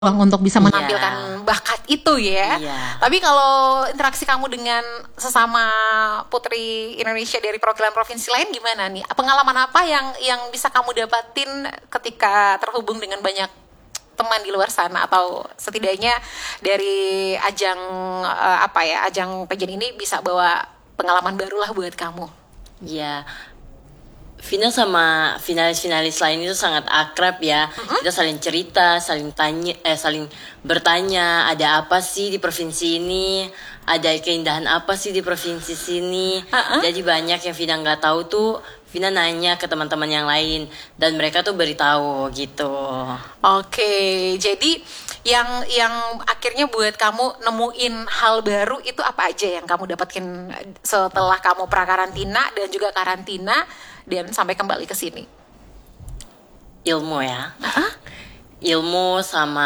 untuk bisa Iya. menampilkan bakat itu ya. Iya. Tapi kalau interaksi kamu dengan sesama putri Indonesia dari perwakilan provinsi lain gimana nih? Pengalaman apa yang bisa kamu dapatin ketika terhubung dengan banyak teman di luar sana, atau setidaknya dari ajang ajang pageant ini bisa bawa pengalaman barulah buat kamu? Ya, Vina sama finalis-finalis lain itu sangat akrab ya. Kita saling cerita, saling bertanya, ada apa sih di provinsi ini? Ada keindahan apa sih di provinsi sini? Jadi banyak yang Vina nggak tahu tuh, Vina nanya ke teman-teman yang lain dan mereka tuh beritahu gitu. Oke, jadi yang akhirnya buat kamu nemuin hal baru itu apa aja yang kamu dapatkan setelah kamu prakarantina dan juga karantina dan sampai kembali ke sini? Ilmu ya. Ilmu sama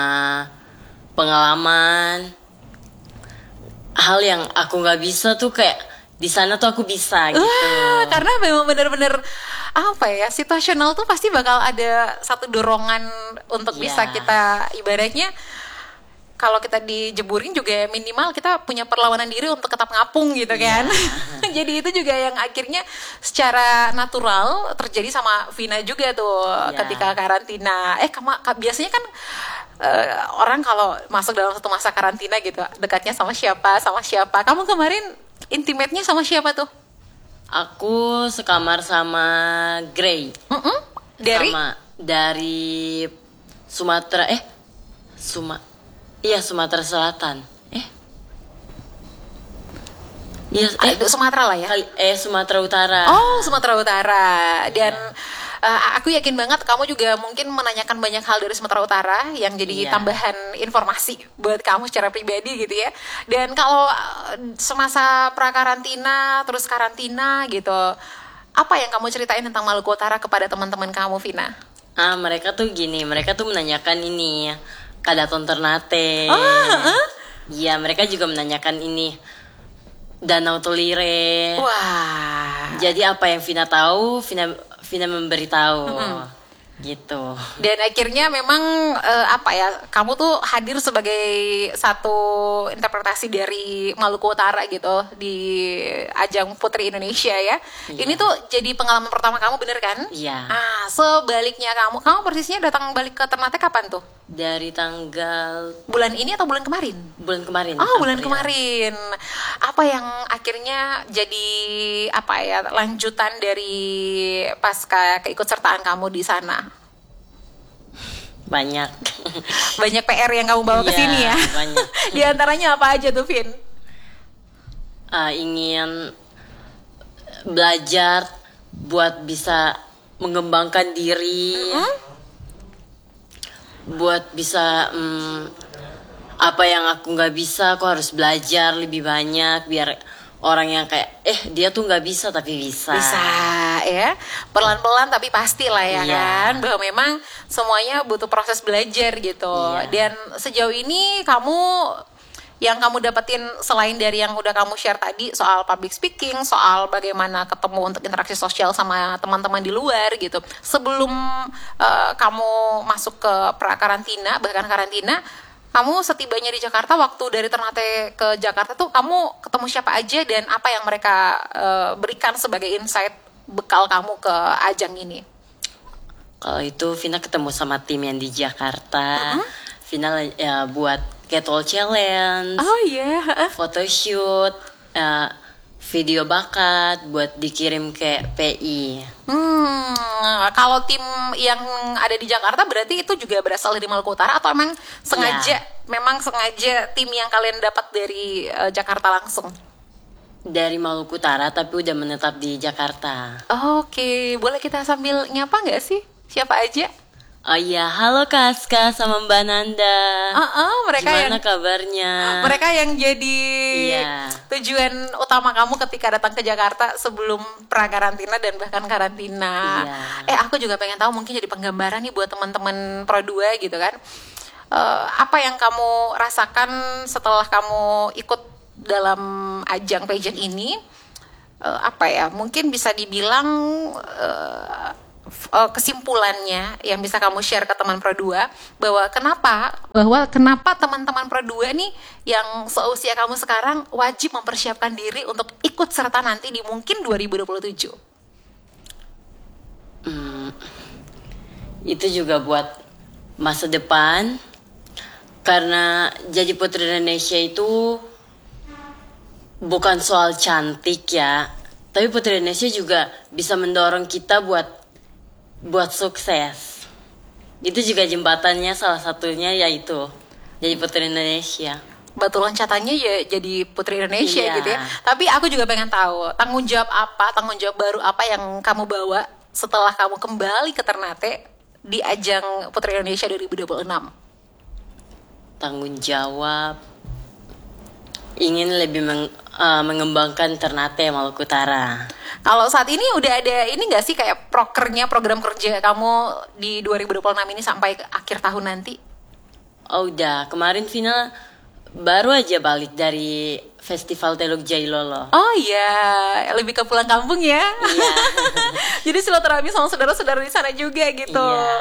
pengalaman. Hal yang aku nggak bisa tuh kayak di sana tuh aku bisa gitu. Karena memang benar-benar situasional tuh pasti bakal ada satu dorongan untuk Iya. bisa kita, ibaratnya kalau kita dijeburin juga minimal kita punya perlawanan diri untuk tetap ngapung gitu kan. Jadi itu juga yang akhirnya secara natural terjadi sama Vina juga tuh ketika karantina. Biasanya kan orang kalau masuk dalam satu masa karantina gitu dekatnya sama siapa. Kamu kemarin intimate-nya sama siapa tuh? Aku sekamar sama Gray. Dari Sumatera. Sumatera Selatan. Sumatera lah ya. Sumatera Utara. Oh, Sumatera Utara. Dan aku yakin banget kamu juga mungkin menanyakan banyak hal dari Sumatera Utara yang jadi tambahan informasi buat kamu secara pribadi gitu ya. Dan kalau semasa prakarantina terus karantina gitu, apa yang kamu ceritain tentang Maluku Utara kepada teman-teman kamu, Vina? Mereka tuh menanyakan ini Kadaton Ternate. Iya, mereka juga menanyakan ini Danau Tolire. Wah. Jadi apa yang Vina tahu, Vina memberitahu. Gitu. Dan akhirnya memang kamu tuh hadir sebagai satu interpretasi dari Maluku Utara gitu di ajang Putri Indonesia ya. Ini tuh jadi pengalaman pertama kamu, bener kan? Iya. Sebaliknya kamu persisnya datang balik ke Ternate kapan tuh? Dari tanggal bulan ini atau bulan kemarin? Bulan kemarin. Bulan kemarin. Apa yang akhirnya jadi lanjutan dari pasca keikutsertaan kamu di sana? Banyak PR yang kamu bawa ke sini ya. Banyak. Di antaranya apa aja tuh, Vin? Ingin belajar buat bisa mengembangkan diri. Buat bisa apa yang aku nggak bisa, aku harus belajar lebih banyak biar orang yang kayak dia tuh nggak bisa tapi bisa ya, pelan-pelan tapi pasti lah ya kan, bahwa memang semuanya butuh proses belajar gitu. Dan sejauh ini yang kamu dapetin selain dari yang udah kamu share tadi soal public speaking, soal bagaimana ketemu untuk interaksi sosial sama teman-teman di luar gitu, sebelum kamu masuk ke karantina, bahkan karantina, kamu setibanya di Jakarta, waktu dari Ternate ke Jakarta tuh kamu ketemu siapa aja dan apa yang mereka berikan sebagai insight bekal kamu ke ajang ini? Kalau itu Vina ketemu sama tim yang di Jakarta. Vina buat catwalk challenge, photoshoot, video bakat buat dikirim ke PI. Kalau tim yang ada di Jakarta berarti itu juga berasal dari Maluku Utara atau memang sengaja tim yang kalian dapat dari Jakarta langsung? Dari Maluku Utara tapi udah menetap di Jakarta. Oke, boleh kita sambil nyapa nggak sih? Siapa aja? Oh iya, halo Kaska sama Mbak Nanda. Mereka gimana kabarnya? Mereka yang jadi tujuan utama kamu ketika datang ke Jakarta sebelum prakarantina dan bahkan karantina. Aku juga pengen tahu, mungkin jadi penggambaran nih buat teman-teman Pro 2 gitu kan. Apa yang kamu rasakan setelah kamu ikut dalam ajang pageant ini? Mungkin bisa dibilang kesimpulannya yang bisa kamu share ke teman Pro 2 bahwa kenapa teman-teman Pro 2 nih yang seusia kamu sekarang wajib mempersiapkan diri untuk ikut serta nanti di mungkin 2027? Itu juga buat masa depan, karena jadi Putri Indonesia itu bukan soal cantik ya, tapi Putri Indonesia juga bisa mendorong kita buat sukses. Itu juga jembatannya, salah satunya yaitu jadi Putri Indonesia. Batu loncatannya ya jadi Putri Indonesia gitu ya. Iya. Tapi aku juga pengen tahu tanggung jawab baru apa yang kamu bawa setelah kamu kembali ke Ternate di ajang Putri Indonesia 2026? Tanggung jawab ingin lebih mengembangkan Ternate Maluku Utara. Kalau saat ini udah ada ini nggak sih kayak program kerja kamu di 2026 ini sampai ke akhir tahun nanti? Oh udah, kemarin final baru aja balik dari Festival Teluk Jailolo. Oh iya, lebih ke pulang kampung ya. Iya. Jadi silaturahmi sama saudara-saudara di sana juga gitu.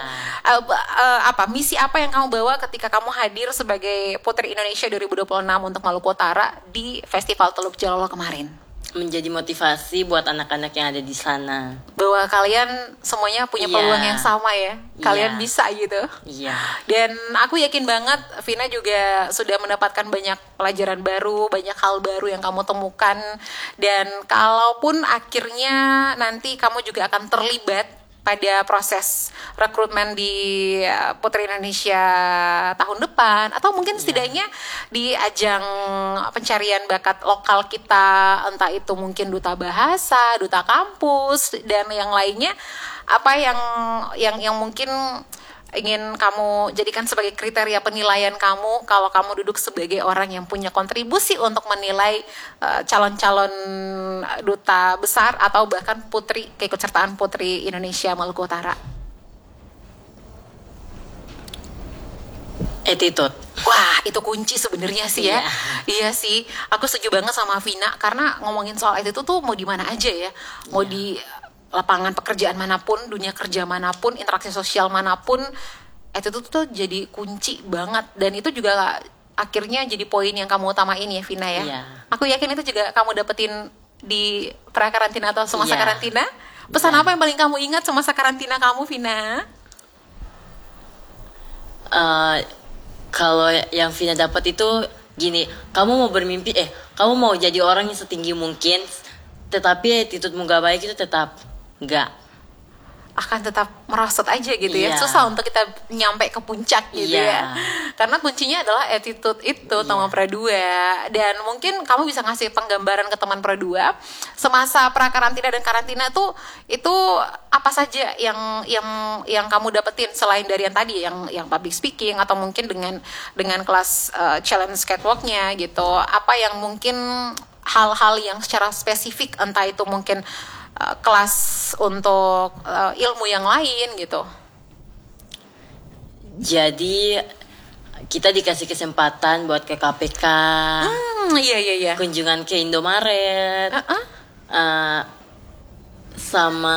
Iya. Misi apa yang kamu bawa ketika kamu hadir sebagai Putri Indonesia 2026 untuk Maluku Utara di Festival Teluk Jailolo kemarin? Menjadi motivasi buat anak-anak yang ada di sana. Bahwa kalian semuanya punya Iya. peluang yang sama ya. Kalian Iya. bisa gitu. Iya. Dan aku yakin banget Vina juga sudah mendapatkan banyak pelajaran baru, banyak hal baru yang kamu temukan. Dan kalaupun akhirnya nanti kamu juga akan terlibat pada proses rekrutmen di Putri Indonesia tahun depan, atau mungkin setidaknya di ajang pencarian bakat lokal kita, entah itu mungkin duta bahasa, duta kampus dan yang lainnya, apa yang mungkin ingin kamu jadikan sebagai kriteria penilaian kamu kalau kamu duduk sebagai orang yang punya kontribusi untuk menilai calon-calon duta besar atau bahkan keikutsertaan Putri Indonesia Maluku Utara? Attitude. Wah, itu kunci sebenarnya sih ya. Iya. Iya sih, aku setuju banget sama Vina karena ngomongin soal attitude tuh mau di mana aja ya. Mau di lapangan pekerjaan manapun, dunia kerja manapun, interaksi sosial manapun, attitude tuh jadi kunci banget. Dan itu juga akhirnya jadi poin yang kamu utamain ya Vina ya. Iya. Aku yakin itu juga kamu dapetin di pra-karantina atau semasa Iya. karantina. Pesan Iya. apa yang paling kamu ingat semasa karantina kamu Vina? Kalau yang Vina dapat itu gini, kamu mau jadi orang yang setinggi mungkin, tetapi attitude-mu gak baik itu tetap gak akan tetap merosot aja gitu ya. Iya. Susah untuk kita nyampe ke puncak gitu Iya. ya. Karena kuncinya adalah attitude itu teman Pra 2. Dan mungkin kamu bisa ngasih penggambaran ke teman Pra 2 semasa pra-karantina dan karantina tuh itu apa saja yang kamu dapetin selain dari yang tadi yang public speaking atau mungkin dengan kelas challenge catwalk-nya gitu. Apa yang mungkin hal-hal yang secara spesifik, entah itu mungkin kelas untuk ilmu yang lain gitu. Jadi kita dikasih kesempatan buat ke KPK, Iya. kunjungan ke Indomaret, sama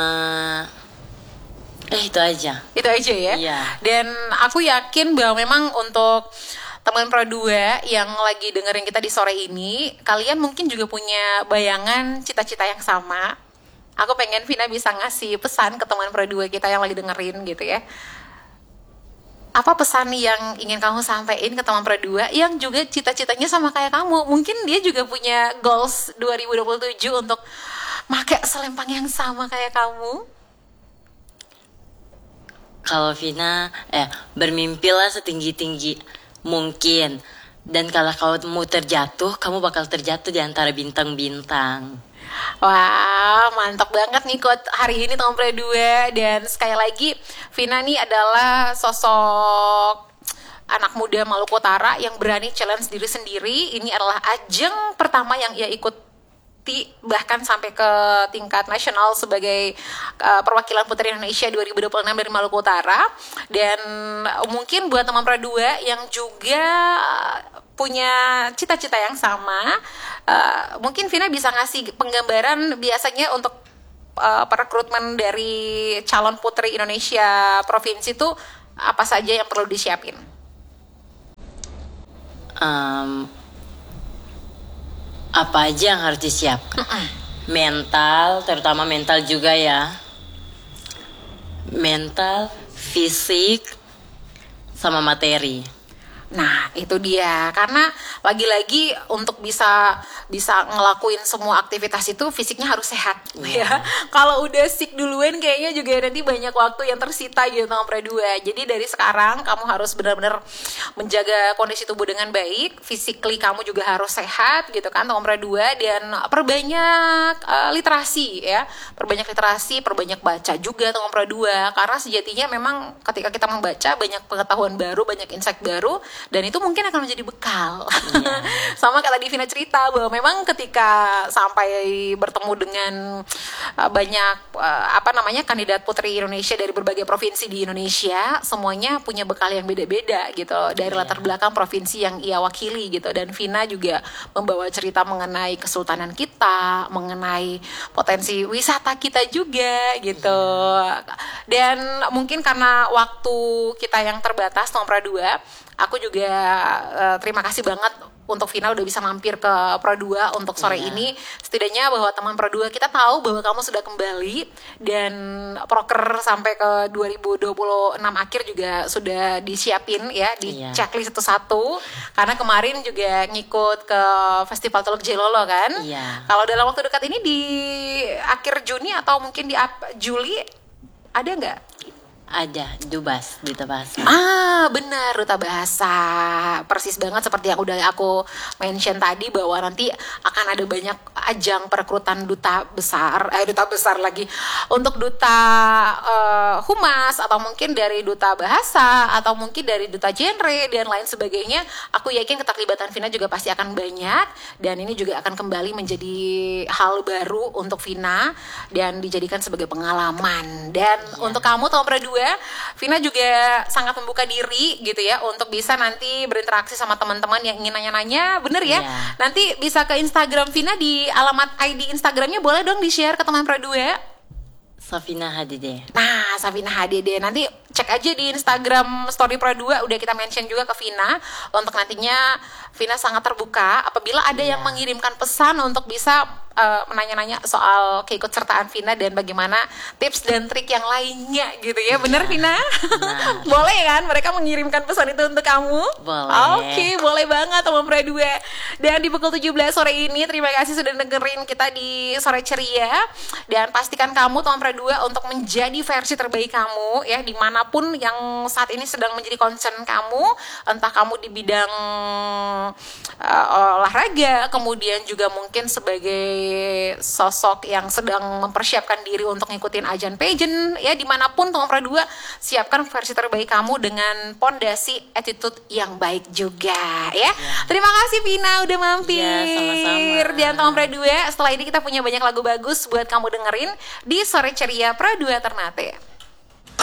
itu aja. Itu aja ya. Iya. Dan aku yakin bahwa memang untuk teman Pro 2 yang lagi dengerin kita di sore ini, kalian mungkin juga punya bayangan cita-cita yang sama. Aku pengen Vina bisa ngasih pesan ke teman Pro 2 kita yang lagi dengerin gitu ya. Apa pesan yang ingin kamu sampaikan ke teman Pro 2 yang juga cita-citanya sama kayak kamu? Mungkin dia juga punya goals 2027 untuk pakai selempang yang sama kayak kamu. Kalau Vina, bermimpilah setinggi-tinggi mungkin. Dan kalau kamu terjatuh, kamu bakal terjatuh di antara bintang-bintang. Wah, mantap banget nih quote hari ini teman Pro 2. Dan sekali lagi, Vina nih adalah sosok anak muda Maluku Utara yang berani challenge diri sendiri. Ini adalah ajang pertama yang ia ikuti, bahkan sampai ke tingkat nasional sebagai perwakilan Putri Indonesia 2026 dari Maluku Utara. Dan mungkin buat teman Pro 2 yang juga punya cita-cita yang sama, mungkin Vina bisa ngasih penggambaran biasanya untuk perekrutmen dari calon putri Indonesia provinsi itu apa saja yang perlu disiapin? Apa aja yang harus disiapkan? Mental, terutama mental juga ya. Mental, fisik, sama materi. Nah, itu dia. Karena lagi-lagi untuk bisa ngelakuin semua aktivitas itu fisiknya harus sehat ya. Kalau udah sick duluan kayaknya juga nanti banyak waktu yang tersita gitu nomor 2. Jadi dari sekarang kamu harus benar-benar menjaga kondisi tubuh dengan baik, physically kamu juga harus sehat gitu kan nomor 2, dan perbanyak literasi ya. Perbanyak literasi, perbanyak baca juga nomor 2, karena sejatinya memang ketika kita membaca banyak pengetahuan baru, banyak insight baru, dan itu mungkin akan menjadi bekal. Sama kayak tadi Vina cerita bahwa memang ketika sampai bertemu dengan banyak kandidat putri Indonesia dari berbagai provinsi di Indonesia, semuanya punya bekal yang beda-beda gitu dari latar belakang provinsi yang ia wakili gitu. Dan Vina juga membawa cerita mengenai kesultanan kita, mengenai potensi wisata kita juga gitu. Dan mungkin karena waktu kita yang terbatas nomor 2, aku juga terima kasih banget untuk Vina udah bisa mampir ke Pro 2 untuk sore ini. Setidaknya bahwa teman Pro 2 kita tahu bahwa kamu sudah kembali, dan proker sampai ke 2026 akhir juga sudah disiapin ya, di checklist satu-satu. Karena kemarin juga ngikut ke Festival Teluk Jailolo kan. Kalau dalam waktu dekat ini di akhir Juni atau mungkin di Juli ada nggak? Ada, Duta Bahasa. Benar, Duta Bahasa. Persis banget seperti yang udah aku mention tadi, bahwa nanti akan ada banyak ajang perekrutan duta besar lagi. Untuk duta humas, atau mungkin dari Duta Bahasa, atau mungkin dari Duta Genre, dan lain sebagainya. Aku yakin keterlibatan Vina juga pasti akan banyak, dan ini juga akan kembali menjadi hal baru untuk Vina, dan dijadikan sebagai pengalaman. Dan untuk kamu tahun kedua, Vina juga sangat membuka diri gitu ya untuk bisa nanti berinteraksi sama teman-teman yang ingin nanya-nanya, bener ya? Nanti bisa ke Instagram Vina, di alamat ID Instagramnya boleh dong di-share ke teman Pro 2. Safina HDD. Nah, Safina HDD. Nanti cek aja di Instagram Story Pro 2, udah kita mention juga ke Vina. Untuk nantinya Vina sangat terbuka apabila ada yang mengirimkan pesan untuk bisa menanya-nanya soal keikutsertaan Vina dan bagaimana tips dan trik yang lainnya gitu ya. Bener Vina? Boleh kan mereka mengirimkan pesan itu untuk kamu? Boleh. Oke, boleh banget teman Pro 2. Dan di pukul 17 sore ini, terima kasih sudah dengerin kita di Sore Ceria. Dan pastikan kamu teman Pro 2 untuk menjadi versi terbaik kamu ya, dimanapun yang saat ini sedang menjadi concern kamu. Entah kamu di bidang olahraga, kemudian juga mungkin sebagai sosok yang sedang mempersiapkan diri untuk ngikutin ajang pageant ya, dimanapun teman Pro 2, siapkan versi terbaik kamu dengan pondasi attitude yang baik juga ya. Terima kasih Vina udah mampir. Sama-sama. Dan teman Pro 2, setelah ini kita punya banyak lagu bagus buat kamu dengerin di Sore Ceria Pro 2 Ternate.